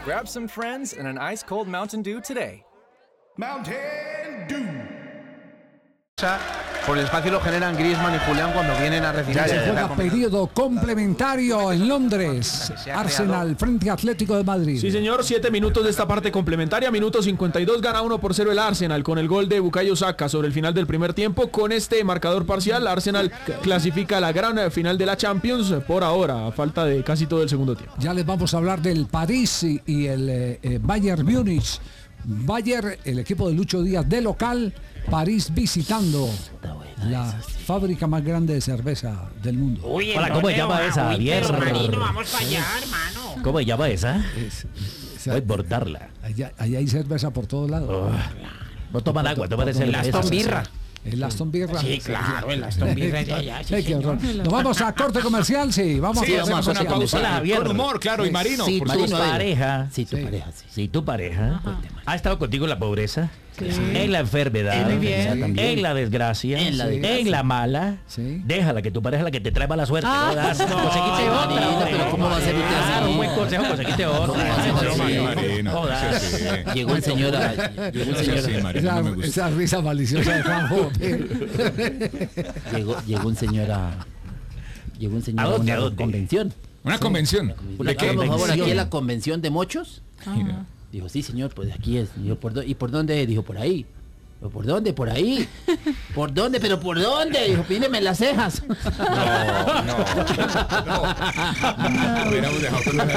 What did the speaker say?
Grab some friends and an ice-cold Mountain Dew today. Mountain Dew. Por el espacio lo generan Griezmann y Julián cuando vienen a recibir. Ya se juega periodo complementario en Londres. Arsenal frente a Atlético de Madrid. Sí, señor, 7 minutos de esta parte complementaria. Minuto 52, gana 1-0 el Arsenal con el gol de Bukayo Saka sobre el final del primer tiempo. Con este marcador parcial, Arsenal clasifica a la gran final de la Champions por ahora, a falta de casi todo el segundo tiempo. Ya les vamos a hablar del París y el Bayern Múnich. Bayern, el equipo de Lucho Díaz de local, París visitando la fábrica más grande de cerveza del mundo. Uy, hola, ¿cómo se llama esa? Pero Marino, vamos para allá, hermano. ¿Cómo se llama esa? Voy a bordarla. Allá hay cerveza por todos lados. No toman agua, toman ese Aston Birra. El Aston Birra. Sí, claro, el Aston Birra ya. Sí, qué horror. Nos vamos a corte comercial, sí. Vamos Sí, a vamos a una pausa. Hola, Javier. Con humor, claro, y Marino. Si por tu supuesto. pareja, Si tu pareja ha estado contigo en la pobreza, en la enfermedad, en la desgracia, en la mala, déjala que tu pareja es la que te trae mala suerte. No das, conseguiste otra. Pero ¿cómo va a ser usted así? Claro, un buen consejo, conseguiste otra. Jodas. Llegó el señor Esa risa maliciosa de Juanjo. Llegó un señor a una convención. Una convención. ¿De qué? Por favor, aquí es la convención de mochos. Dijo, sí, señor, pues aquí es. Dijo, ¿y por dónde? Dijo, por ahí. Dijo, ¿por dónde? Por ahí. ¿Por dónde? ¿Pero por dónde? Dijo, pídeme las cejas. No. Hubiéramos dejado